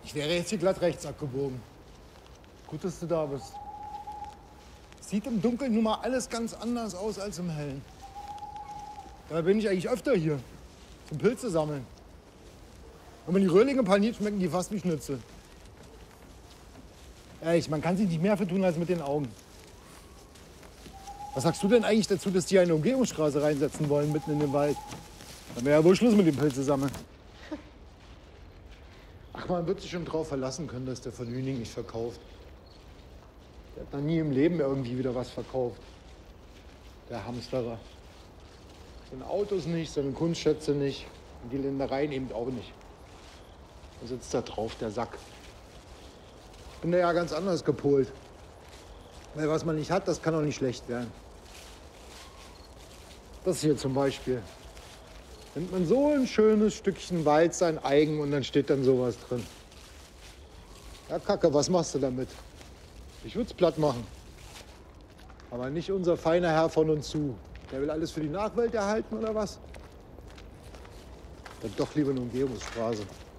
Ich wäre jetzt hier glatt rechts abgebogen. Gut, dass du da bist. Sieht im Dunkeln nun mal alles ganz anders aus als im Hellen. Da bin ich eigentlich öfter hier, zum Pilze sammeln. Wenn man die Röhrlinge paniert, schmecken die fast wie Schnitzel. Ehrlich, man kann sich nicht mehr vertun als mit den Augen. Was sagst du denn eigentlich dazu, dass die eine Umgehungsstraße reinsetzen wollen, mitten in den Wald? Dann wäre ja wohl Schluss mit dem Pilze sammeln. Ach, man wird sich schon drauf verlassen können, dass der von Hüning nicht verkauft. Der hat noch nie im Leben irgendwie wieder was verkauft. Der Hamsterer. Seine Autos nicht, seine Kunstschätze nicht. Und die Ländereien eben auch nicht. Da sitzt da drauf, der Sack. Ich bin da ja ganz anders gepolt. Weil was man nicht hat, das kann auch nicht schlecht werden. Das hier zum Beispiel. Nimmt man so ein schönes Stückchen Wald, sein eigen, und dann steht dann sowas drin. Ja, Kacke, was machst du damit? Ich würde es platt machen. Aber nicht unser feiner Herr von uns zu. Der will alles für die Nachwelt erhalten, oder was? Dann doch lieber eine Umgehungsstraße.